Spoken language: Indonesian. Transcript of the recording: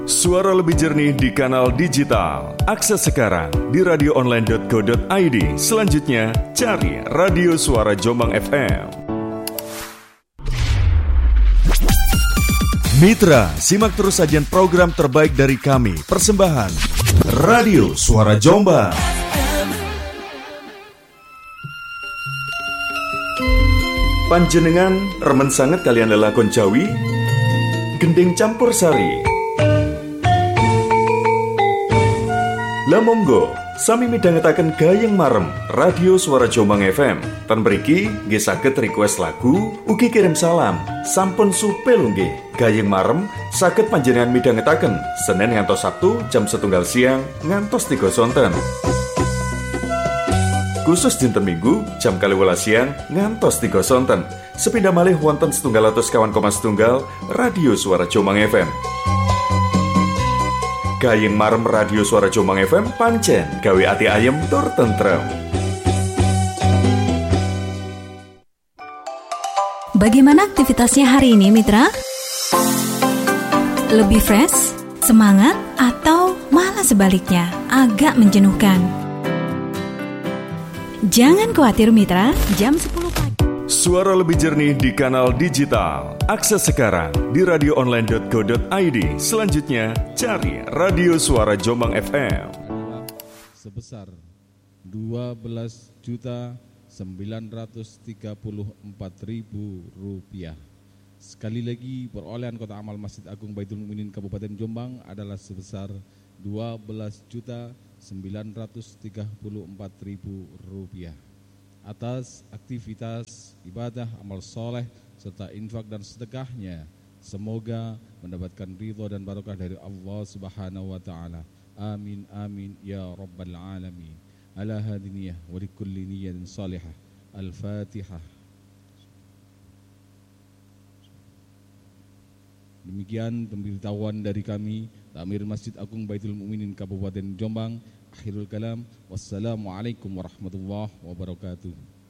Suara lebih jernih di kanal digital. Akses sekarang di radioonline.go.id. Selanjutnya, cari Radio Suara Jombang FM. Mitra, simak terus sajian program terbaik dari kami. Persembahan Radio Suara Jombang. Panjenengan remen sanget kalian lelakon Jawi, gending campur sari. Lah monggo, sami midhangetaken gayeng marem Radio Suara Jombang FM. Tan mriki nggih saged request lagu, ugi kirim salam. Sampun supel nggih. Gayeng marem saged panjenengan midhangetaken Senin ngantos Sabtu jam 1 siang ngantos 3 sonten. Khusus dinten Minggu jam 12 siang ngantos 3 sonten. Sepindah malih wonten 101,1 Radio Suara Jombang FM. Gayeng marem Radio Suara Jombang FM pancen gawe ati ayem tur tentrem. Bagaimana aktivitasnya hari ini, Mitra? Lebih fresh, semangat, atau malah sebaliknya, agak menjenuhkan? Jangan khawatir, Mitra, jam 10 pagi. Suara lebih jernih di kanal digital. Akses sekarang di radioonline.go.id. Selanjutnya, cari Radio Suara Jombang FM. Sebesar 12.934.000 rupiah. Sekali lagi, perolehan Kota Amal Masjid Agung Baitul Mukminin Kabupaten Jombang adalah sebesar 12.934.000 rupiah. Atas aktivitas ibadah, amal soleh, serta infak dan sedekahnya, semoga mendapatkan ridho dan barokah dari Allah Subhanahu wa Ta'ala. Amin amin ya rabbal alamin. Ala hadiniyah wa likulli niyatin salihah. Al-Fatihah. Demikian pemberitahuan dari kami, Takmir Masjid Agung Baitul Mukminin Kabupaten Jombang. Akhirul kalam, wassalamualaikum warahmatullahi wabarakatuh.